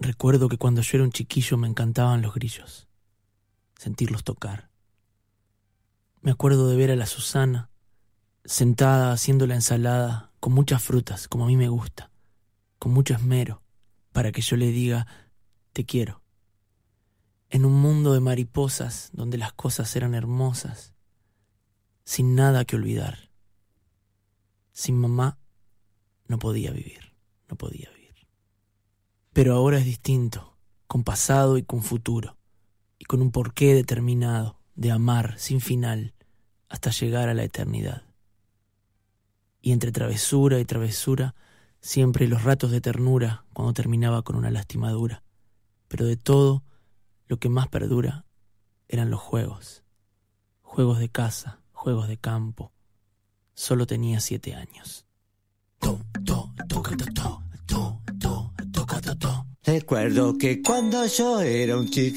Recuerdo que cuando yo era un chiquillo me encantaban los grillos, sentirlos tocar. Me acuerdo de ver a la Susana sentada haciendo la ensalada con muchas frutas, como a mí me gusta, con mucho esmero, para que yo le diga, te quiero. En un mundo de mariposas donde las cosas eran hermosas, sin nada que olvidar. Sin mamá no podía vivir, no podía vivir. Pero ahora es distinto, con pasado y con futuro, y con un porqué determinado de amar sin final hasta llegar a la eternidad. Y entre travesura y travesura, siempre los ratos de ternura cuando terminaba con una lastimadura. Pero de todo, lo que más perdura eran los juegos. Juegos de casa, juegos de campo. Solo tenía 7 años. Recuerdo que cuando yo era un chico